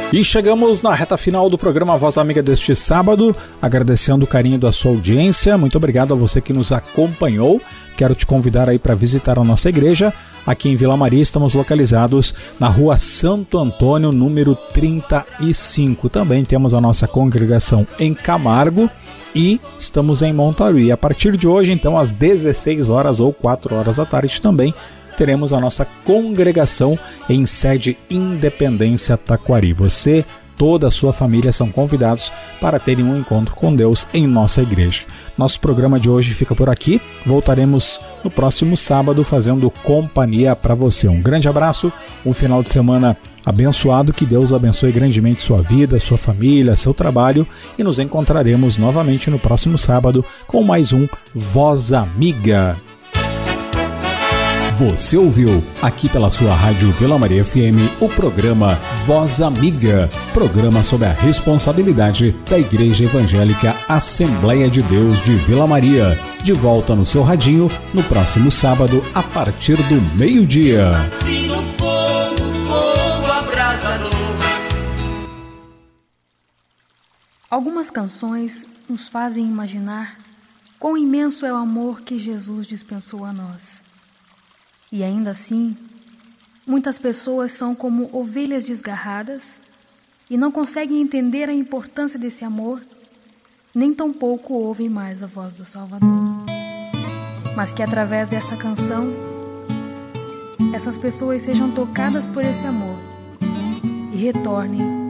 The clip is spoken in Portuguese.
E chegamos na reta final do programa Voz Amiga deste sábado, agradecendo o carinho da sua audiência. Muito obrigado a você que nos acompanhou. Quero te convidar aí para visitar a nossa igreja. Aqui em Vila Maria estamos localizados na rua Santo Antônio, número 35. Também temos a nossa congregação em Camargo e estamos em Montaruí. A partir de hoje, então, às 16 horas ou 4 horas da tarde também, teremos a nossa congregação em sede Independência Taquari. Você, toda a sua família são convidados para terem um encontro com Deus em nossa igreja. Nosso programa de hoje fica por aqui. Voltaremos no próximo sábado fazendo companhia para você. Um grande abraço, um final de semana abençoado, que Deus abençoe grandemente sua vida, sua família, seu trabalho, e nos encontraremos novamente no próximo sábado com mais um Voz Amiga. Você ouviu, aqui pela sua rádio Vila Maria FM, o programa Voz Amiga, programa sob a responsabilidade da Igreja Evangélica Assembleia de Deus de Vila Maria. De volta no seu radinho, no próximo sábado, a partir do meio-dia. Algumas canções nos fazem imaginar quão imenso é o amor que Jesus dispensou a nós. E ainda assim, muitas pessoas são como ovelhas desgarradas e não conseguem entender a importância desse amor, nem tampouco ouvem mais a voz do Salvador. Mas que através desta canção, essas pessoas sejam tocadas por esse amor e retornem